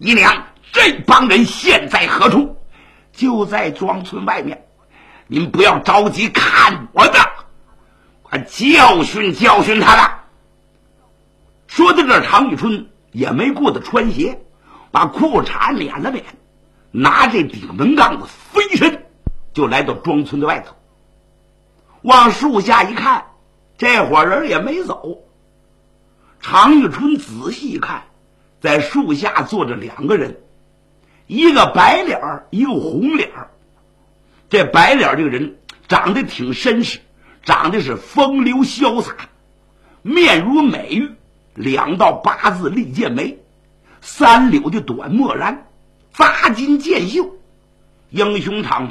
姨娘，这帮人现在何处？就在庄村外面。您不要着急看我的，快教训教训他了。说到这，常遇春也没顾得穿鞋，把裤衩捻了捻，拿这顶门杠子飞身就来到庄村的外头。往树下一看，这伙人也没走。常遇春仔细一看，在树下坐着2个人，一个白脸一个红脸。这白脸这个人长得挺绅士，长得是风流潇洒，面如美玉，2道8字利剑眉，3绺的短墨髯，扎金剑袖，英雄场